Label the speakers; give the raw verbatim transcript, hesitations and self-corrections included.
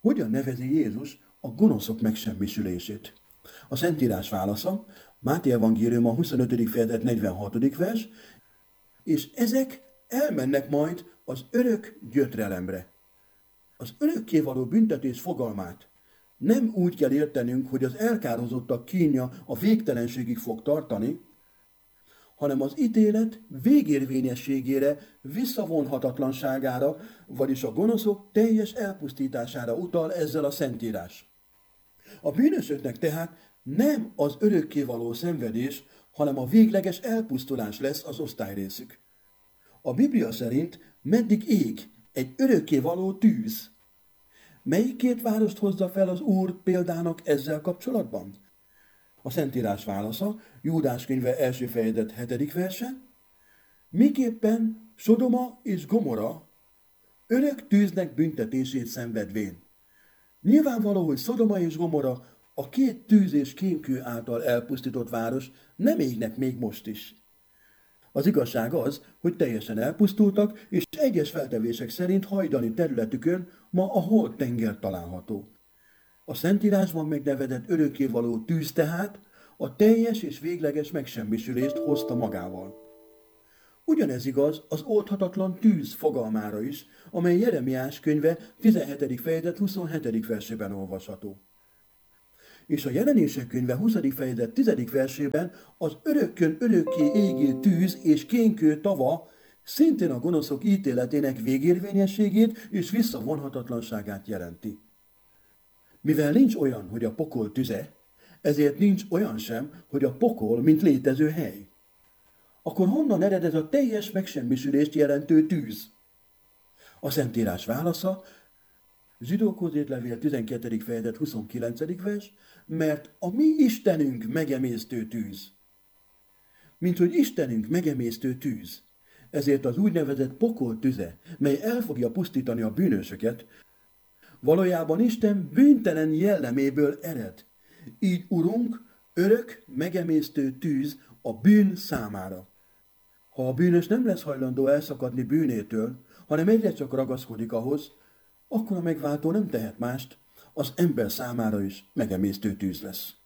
Speaker 1: Hogyan nevezi Jézus a gonoszok megsemmisülését? A Szentírás válasza, Máté evangélium a huszonötödik fejezet negyvenhatodik vers, és ezek elmennek majd az örök gyötrelemre. Az örökkévaló büntetés fogalmát nem úgy kell értenünk, hogy az elkározottak kínja a végtelenségig fog tartani, hanem az ítélet végérvényességére, visszavonhatatlanságára, vagyis a gonoszok teljes elpusztítására utal ezzel a Szentírás. A bűnösöknek tehát nem az örökkévaló szenvedés, hanem a végleges elpusztulás lesz az osztályrészük. A Biblia szerint meddig ég egy örökkévaló tűz? Melyik két várost hozza fel az Úr példának ezzel kapcsolatban? A Szentírás válasza, Júdás könyve első fejezet hetedik verse, miképpen Sodoma és Gomora örök tűznek büntetését szenvedvén. Nyilvánvaló, hogy Szodoma és Gomora, a két tűz és kémkő által elpusztított város nem égnek még most is. Az igazság az, hogy teljesen elpusztultak, és egyes feltevések szerint hajdani területükön ma a Holt tenger található. A Szentírásban megnevezett örökkévaló tűz tehát a teljes és végleges megsemmisülést hozta magával. Ugyanez igaz az oldhatatlan tűz fogalmára is, amely Jeremiás könyve tizenhetedik fejezet huszonhetedik versében olvasható. És a Jelenések könyve huszadik fejezet tizedik versében az örökkön örökké égő tűz és kénkő tava szintén a gonoszok ítéletének végérvényességét és visszavonhatatlanságát jelenti. Mivel nincs olyan, hogy a pokol tüze, ezért nincs olyan sem, hogy a pokol, mint létező hely. Akkor honnan ered ez a teljes megsemmisülést jelentő tűz? A Szentírás válasza, Zsidókhoz írt levél tizenkettedik fejezet huszonkilencedik vers, mert a mi Istenünk megemésztő tűz. Mint hogy Istenünk megemésztő tűz, ezért az úgynevezett pokol tüze, mely el fogja pusztítani a bűnösöket, valójában Isten bűntelen jelleméből ered. Így Urunk örök, megemésztő tűz a bűn számára. Ha a bűnös nem lesz hajlandó elszakadni bűnétől, hanem egyre csak ragaszkodik ahhoz, akkor a megváltó nem tehet mást, az ember számára is megemésztő tűz lesz.